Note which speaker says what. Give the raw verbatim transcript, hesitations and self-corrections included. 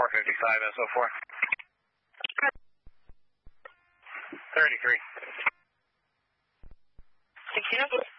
Speaker 1: four fifty-five S O four. thirty-three.
Speaker 2: Thank you.